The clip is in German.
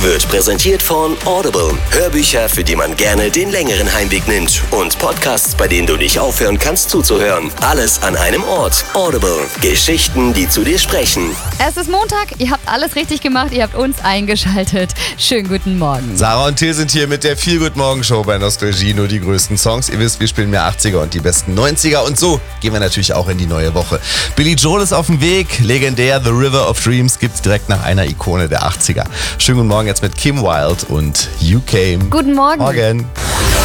wird präsentiert von Audible. Hörbücher, für die man gerne den längeren Heimweg nimmt. Und Podcasts, bei denen du nicht aufhören kannst zuzuhören. Alles an einem Ort. Audible. Geschichten, die zu dir sprechen. Es ist Montag, ihr habt alles richtig gemacht, ihr habt uns eingeschaltet. Schönen guten Morgen. Sarah und Till sind hier mit der Feel-Good-Morgen-Show bei Nostalgie. Nur die größten Songs. Ihr wisst, wir spielen mehr 80er und die besten 90er. Und so gehen wir natürlich auch in die neue Woche. Billy Joel ist auf dem Weg. Legendär The River of Dreams gibt's direkt nach einer Ikone der 80er. Schönen guten Morgen jetzt mit Kim Wilde und You Came. Guten Morgen. Morgen.